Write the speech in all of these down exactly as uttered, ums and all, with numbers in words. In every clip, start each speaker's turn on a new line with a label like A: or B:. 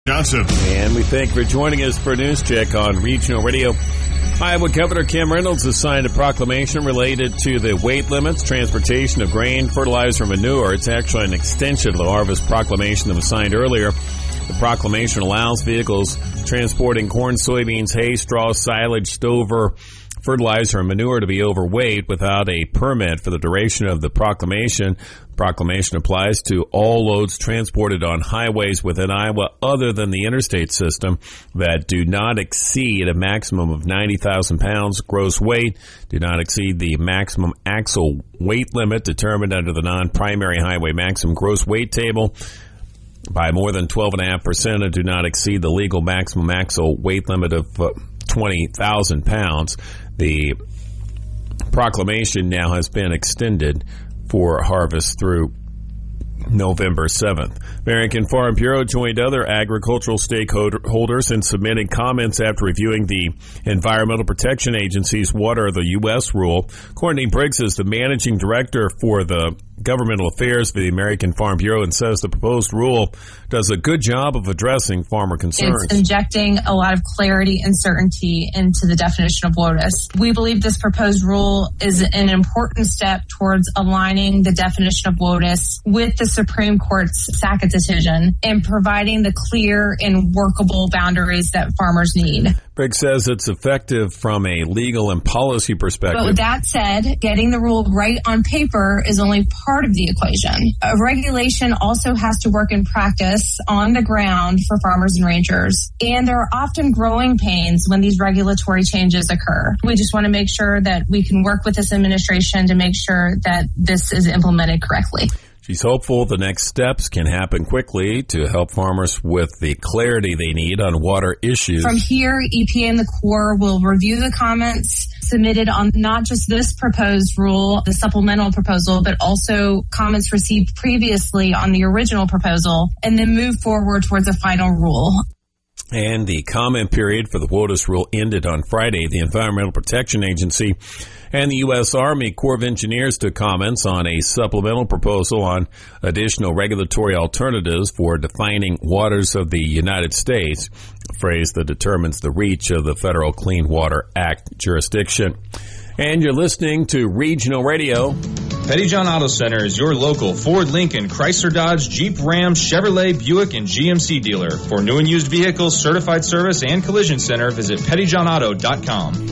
A: Johnson.
B: And we thank you for joining us for News Check on Regional Radio. Iowa Governor Kim Reynolds has signed a proclamation related to the weight limits, transportation of grain, fertilizer, and manure. It's actually an extension of the harvest proclamation that was signed earlier. The proclamation allows vehicles transporting corn, soybeans, hay, straw, silage, stover, fertilizer, and manure to be overweight without a permit for the duration of the proclamation. The proclamation applies to all loads transported on highways within Iowa other than the interstate system that do not exceed a maximum of ninety thousand pounds gross weight, do not exceed the maximum axle weight limit determined under the non-primary highway maximum gross weight table by more than twelve point five percent, and do not exceed the legal maximum axle weight limit of uh, twenty thousand pounds. The proclamation now has been extended for harvest through November seventh. American Farm Bureau joined other agricultural stakeholders in submitting comments after reviewing the Environmental Protection Agency's Water of the U S rule. Courtney Briggs is the managing director for the governmental affairs for the American Farm Bureau and says the proposed rule does a good job of addressing farmer concerns.
C: It's injecting a lot of clarity and certainty into the definition of WOTUS. We believe this proposed rule is an important step towards aligning the definition of WOTUS with the Supreme Court's S A C A decision and providing the clear and workable boundaries that farmers need.
B: Briggs says it's effective from a legal and policy perspective.
C: But with that said, getting the rule right on paper is only part of the equation. A regulation also has to work in practice on the ground for farmers and ranchers. And there are often growing pains when these regulatory changes occur. We just want to make sure that we can work with this administration to make sure that this is implemented correctly.
B: She's hopeful the next steps can happen quickly to help farmers with the clarity they need on water issues.
C: From here, E P A and the Corps will review the comments submitted on not just this proposed rule, the supplemental proposal, but also comments received previously on the original proposal, and then move forward towards a final rule.
B: And the comment period for the WOTUS rule ended on Friday. The Environmental Protection Agency and the U S. Army Corps of Engineers took comments on a supplemental proposal on additional regulatory alternatives for defining waters of the United States, a phrase that determines the reach of the Federal Clean Water Act jurisdiction. And you're listening to Regional Radio.
D: Pettyjohn Auto Center is your local Ford, Lincoln, Chrysler, Dodge, Jeep, Ram, Chevrolet, Buick, and G M C dealer. For new and used vehicles, certified service, and collision center, visit pettyjohn auto dot com.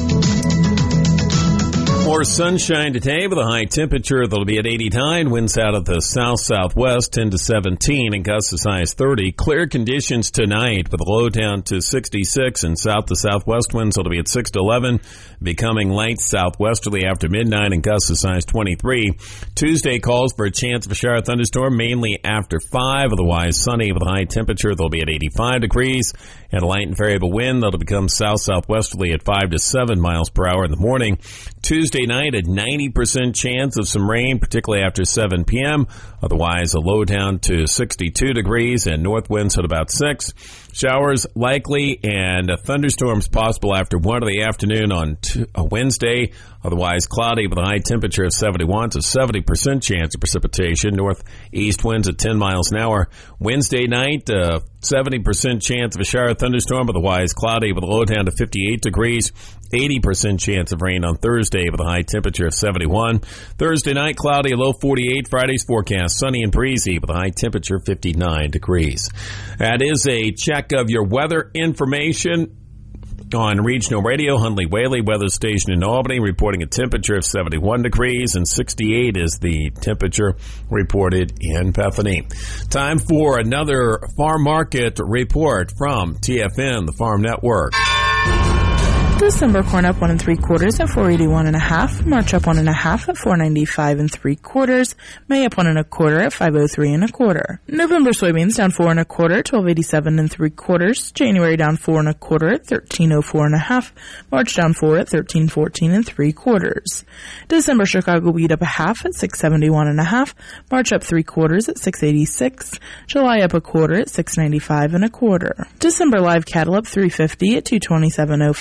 B: More sunshine today with a high temperature that'll be at eighty-nine. Winds out of the south-southwest ten to seventeen and gusts as high as thirty. Clear conditions tonight with a low down to sixty-six and south to southwest winds that'll be at six to eleven. Becoming light southwesterly after midnight and gusts as high as twenty-three. Tuesday calls for a chance of a shower thunderstorm mainly after five. Otherwise sunny with a high temperature that'll be at eighty-five degrees. And a light and variable wind that'll become south-southwesterly at five to seven miles per hour in the morning. Tuesday night, a ninety percent chance of some rain, particularly after seven p.m. Otherwise, a low down to sixty-two degrees and north winds at about six. Showers likely and thunderstorms possible after one of the afternoon on t- a Wednesday. Otherwise, cloudy with a high temperature of seventy-one to seventy percent chance of precipitation. Northeast winds at ten miles an hour. Wednesday night, uh, seventy percent chance of a shower thunderstorm. Otherwise, cloudy with a low down to fifty-eight degrees. eighty percent chance of rain on Thursday with a high temperature of seventy-one. Thursday night, cloudy, a low forty-eight. Friday's forecast, sunny and breezy with a high temperature of fifty-nine degrees. That is a check of your weather information on Regional Radio. Hundley Whaley Weather Station in Albany reporting a temperature of seventy-one degrees and sixty-eight is the temperature reported in Bethany. Time for another farm market report from T F N, the Farm Network.
E: December corn up one and three quarters at four eighty-one and a half. March up one and a half at four ninety-five and three quarters. May up one and a quarter at five oh three and a quarter. November soybeans down four and a quarter at twelve eighty-seven and three quarters. January down four and a quarter at thirteen oh four and a half. March down four at thirteen fourteen and three quarters. December Chicago wheat up a half at six seventy-one and a half. March up three quarters at six eighty-six. July up a quarter at six ninety-five and a quarter. December live cattle up three fifty at two twenty-seven oh five.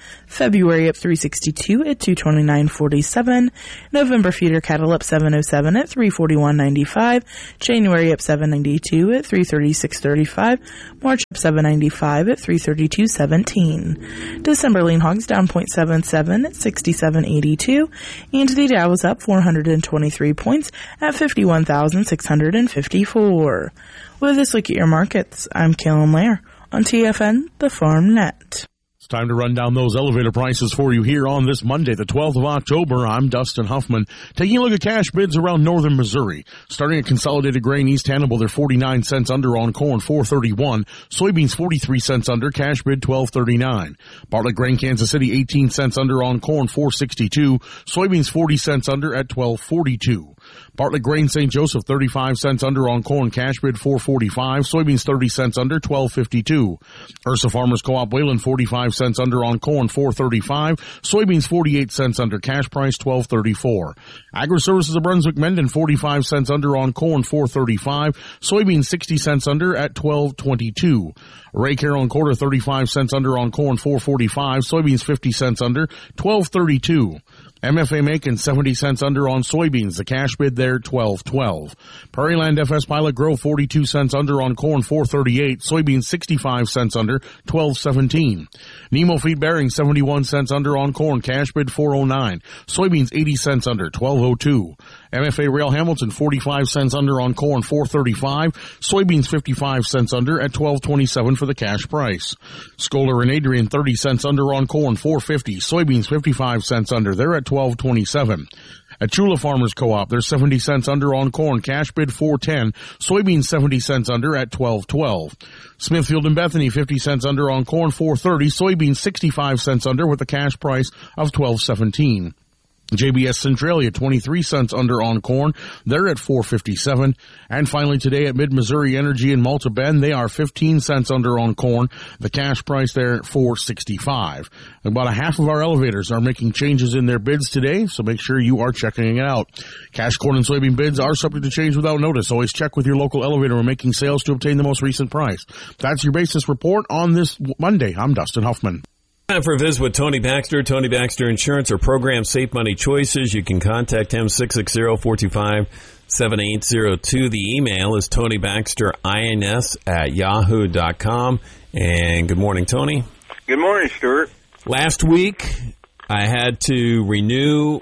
E: February up three sixty-two at two twenty-nine forty-seven. November feeder cattle up seven oh seven at three forty-one ninety-five. January up seven ninety-two at three thirty-six thirty-five. March up seven ninety-five at three thirty-two seventeen. December lean hogs down zero point seven seven at sixty-seven eighty-two. And the Dow was up four hundred twenty-three points at fifty-one thousand six hundred fifty-four. With this look at your markets, I'm Kalen Lair on T F N, the Farm Net.
A: It's time to run down those elevator prices for you here on this Monday, the twelfth of October. I'm Dustin Huffman. Taking a look at cash bids around northern Missouri. Starting at Consolidated Grain East Hannibal, they're forty-nine cents under on corn, four thirty-one. Soybeans forty-three cents under, cash bid twelve thirty-nine. Bartlett Grain Kansas City eighteen cents under on corn, four sixty-two. Soybeans forty cents under at twelve forty-two. Bartlett Grain Saint Joseph thirty-five cents under on corn, cash bid four forty-five. Soybeans thirty cents under, twelve fifty-two. Ursa Farmers Co-op Wayland forty-five cents under on corn, four thirty-five. Soybeans forty-eight cents under, cash price twelve thirty-four. Agri-Services of Brunswick Menden forty-five cents under on corn, four thirty-five. Soybeans sixty cents under at twelve twenty-two. Ray Carroll and Quarter thirty-five cents under on corn, four forty-five. Soybeans fifty cents under, twelve thirty-two. M F A Macon seventy cents under on soybeans. The cash bid there twelve twelve. Prairie Land F S Pilot Grove forty-two cents under on corn, four thirty-eight. Soybeans sixty-five cents under, twelve seventeen. Nemo Feed Bearing seventy-one cents under on corn, cash bid four oh nine. Soybeans eighty cents under, twelve oh two. M F A Rail Hamilton forty-five cents under on corn, four thirty-five. Soybeans fifty-five cents under at twelve twenty-seven for the cash price. Scholar and Adrian thirty cents under on corn, four fifty. Soybeans fifty-five cents under, they're at twelve twenty-seven. At Chula Farmers Co-op, they're seventy cents under on corn, cash bid four ten. Soybeans seventy cents under at twelve twelve. Smithfield and Bethany fifty cents under on corn, four thirty. Soybeans sixty-five cents under with a cash price of twelve seventeen. J B S Centralia, twenty-three cents under on corn. They're at four fifty-seven. And finally today at Mid-Missouri Energy in Malta Bend, they are fifteen cents under on corn. The cash price there at four sixty-five. About a half of our elevators are making changes in their bids today, so make sure you are checking it out. Cash corn and soybean bids are subject to change without notice. Always check with your local elevator when making sales to obtain the most recent price. That's your basis report on this Monday. I'm Dustin Huffman.
B: Time for a visit with Tony Baxter. Tony Baxter Insurance or Program Safe Money Choices. You can contact him six six zero, four two five, seven eight zero two. The email is tonybaxterins at yahoo dot com. And good morning, Tony.
F: Good morning, Stuart.
B: Last week, I had to renew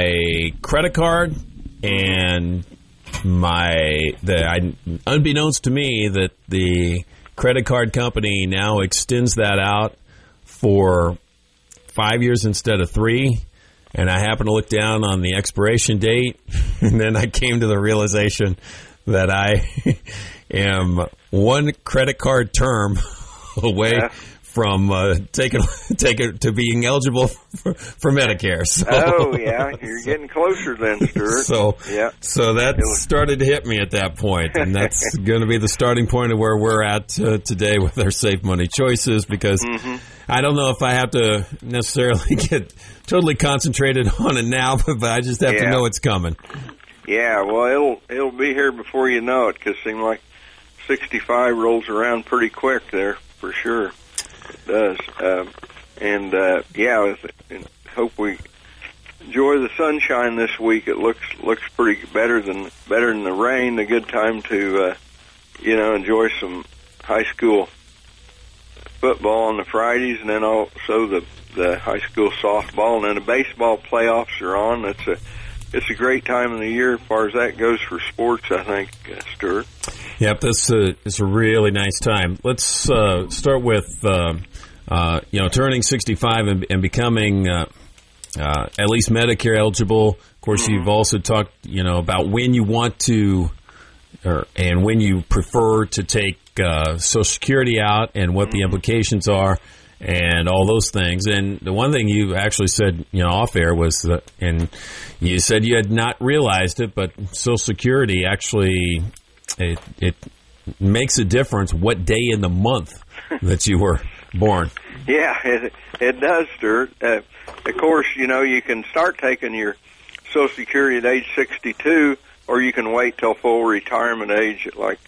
B: my credit card, and my the I, unbeknownst to me that the credit card company now extends that out for five years instead of three, and I happened to look down on the expiration date, and then I came to the realization that I am one credit card term away yeah. from uh, taking taking to being eligible for, for Medicare. So,
F: oh yeah, you're getting closer then, Stuart.
B: So yeah, so that started to hit me at that point, and that's going to be the starting point of where we're at uh, today with our Safe Money Choices, because mm-hmm. I don't know if I have to necessarily get totally concentrated on it now, but, but I just have yeah. to know it's coming.
F: Yeah, well, it'll it'll be here before you know it, because it seems like sixty-five rolls around pretty quick there, for sure. It does. Um, and, uh, yeah, I hope we enjoy the sunshine this week. It looks looks pretty better than better than the rain. A good time to, uh, you know, enjoy some high school football on the Fridays, and then also the the high school softball, and then the baseball playoffs are on. It's a it's a great time of the year as far as that goes for sports, I think, uh, Stuart.
B: Yep, that's a, it's a really nice time. Let's uh, start with uh, uh, you know turning sixty-five and, and becoming uh, uh, at least Medicare eligible. Of course, mm-hmm. you've also talked you know about when you want to, or and when you prefer to take Uh, Social Security out and what the implications are and all those things. And the one thing you actually said, you know, off air was that, and you said you had not realized it, but Social Security actually, it, it makes a difference what day in the month that you were born.
F: Yeah, it, it does, Stuart. Uh, of course, you know, you can start taking your Social Security at age sixty-two, or you can wait till full retirement age at like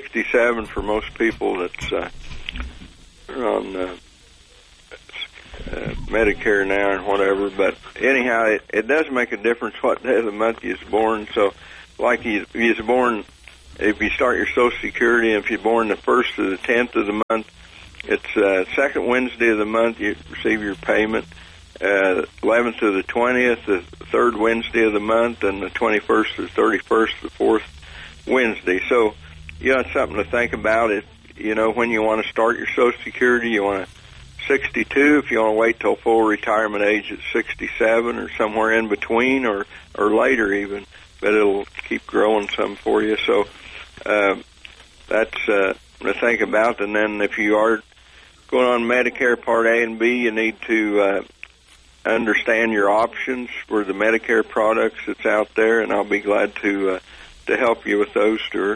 F: sixty-seven for most people that's uh, on uh, uh, Medicare now and whatever. But anyhow, it, it does make a difference what day of the month you was born. So, like you, you was born, if you start your Social Security, if you're born the first to the tenth of the month, it's uh, second Wednesday of the month you receive your payment. Uh, eleventh to the twentieth, the third Wednesday of the month, and the twenty-first to the thirty-first, the fourth Wednesday. So, you know, it's something to think about. If, you know, when you want to start your Social Security, you want to sixty-two, if you want to wait till full retirement age at sixty-seven or somewhere in between, or, or later even, but it'll keep growing some for you. So, uh, that's, uh, to think about. And then if you are going on Medicare Part A and B, you need to, uh, understand your options for the Medicare products that's out there, and I'll be glad to uh, to help you with those, Stuart.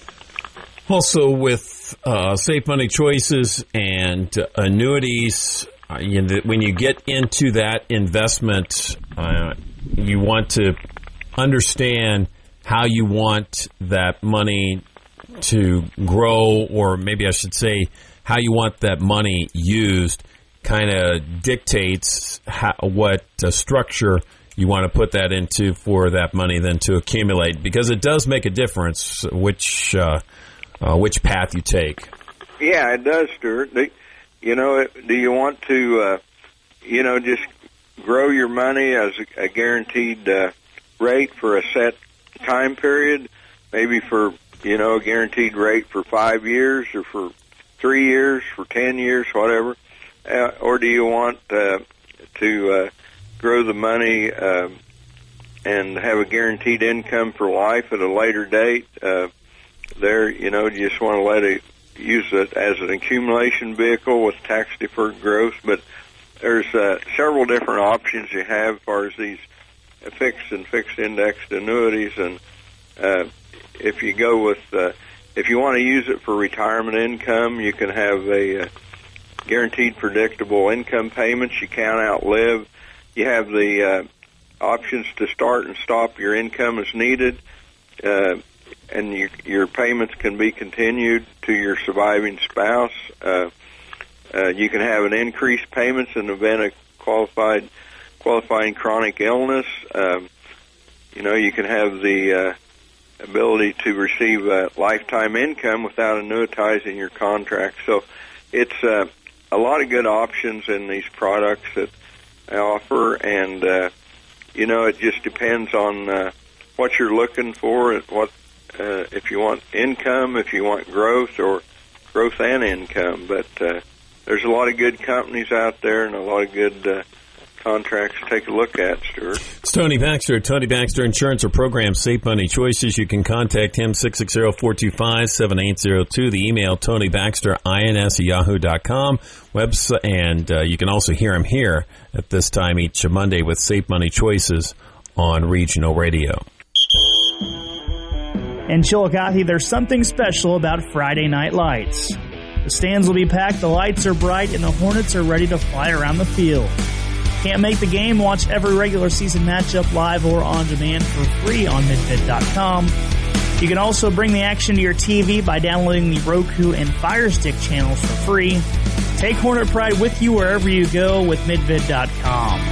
B: Also, with uh, Safe Money Choices and uh, annuities, uh, you know, when you get into that investment, uh, you want to understand how you want that money to grow, or maybe I should say how you want that money used. Kind of dictates how, what uh, structure you want to put that into for that money then to accumulate, because it does make a difference which uh, uh, which path you take.
F: Yeah, it does, Stuart. Do, you know, do you want to, uh, you know, just grow your money as a, a guaranteed uh, rate for a set time period, maybe for, you know, a guaranteed rate for five years or for three years, for ten years, whatever? Uh, or do you want uh, to uh, grow the money uh, and have a guaranteed income for life at a later date? Uh, there, you know, you just want to let it use it as an accumulation vehicle with tax-deferred growth. But there's uh, several different options you have as far as these fixed and fixed-indexed annuities. And uh, if you go with, uh, if you want to use it for retirement income, you can have a uh, guaranteed predictable income payments you can't outlive. You have the uh, options to start and stop your income as needed, uh, and you, your payments can be continued to your surviving spouse. Uh, uh, you can have an increased payments in the event of qualified qualifying chronic illness. Um, you know, you can have the uh, ability to receive a lifetime income without annuitizing your contract. So it's uh, a lot of good options in these products that I offer, and, uh, you know, it just depends on uh, what you're looking for, and what uh, if you want income, if you want growth, or growth and income. But uh, there's a lot of good companies out there and a lot of good uh, contracts to take a look at, Stuart.
B: It's Tony Baxter, Tony Baxter Insurance or Program Safe Money Choices. You can contact him, six six zero, four two five, seven eight zero two. The email, Tony Baxter, ins at yahoo dot com. Website, and uh, you can also hear him here at this time each Monday with Safe Money Choices on Regional Radio.
G: In Chillicothe, there's something special about Friday Night Lights. The stands will be packed, the lights are bright, and the Hornets are ready to fly around the field. Can't make the game? Watch every regular season matchup live or on demand for free on midvid dot com. You can also bring the action to your T V by downloading the Roku and Fire Stick channels for free. Take Hornet Pride with you wherever you go with midvid dot com.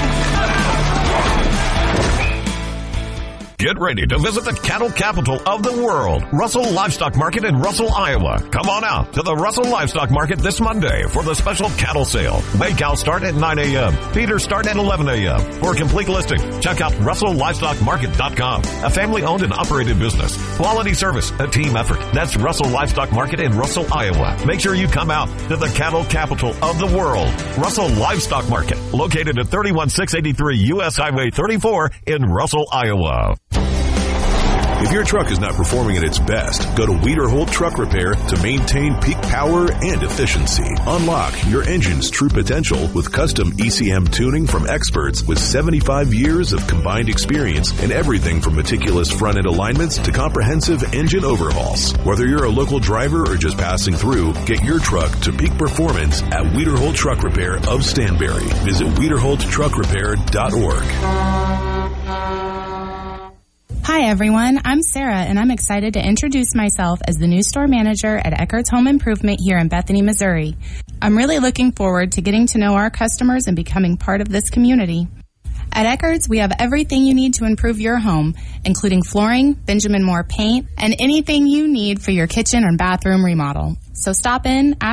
H: Get ready to visit the cattle capital of the world, Russell Livestock Market in Russell, Iowa. Come on out to the Russell Livestock Market this Monday for the special cattle sale. Weigh cows start at nine a.m. Feeders start at eleven a.m. For a complete listing, check out russell livestock market dot com. A family-owned and operated business. Quality service, a team effort. That's Russell Livestock Market in Russell, Iowa. Make sure you come out to the cattle capital of the world, Russell Livestock Market, located at thirty-one six eighty-three U S Highway thirty-four in Russell, Iowa.
I: If your truck is not performing at its best, go to Wiederholt Truck Repair to maintain peak power and efficiency. Unlock your engine's true potential with custom E C M tuning from experts with seventy-five years of combined experience in everything from meticulous front-end alignments to comprehensive engine overhauls. Whether you're a local driver or just passing through, get your truck to peak performance at Wiederholt Truck Repair of Stanberry. Visit Wiederholt Truck Repair dot org.
J: Hi everyone, I'm Sarah and I'm excited to introduce myself as the new store manager at Eckert's Home Improvement here in Bethany, Missouri. I'm really looking forward to getting to know our customers and becoming part of this community. At Eckert's, we have everything you need to improve your home, including flooring, Benjamin Moore paint, and anything you need for your kitchen or bathroom remodel. So stop in, ask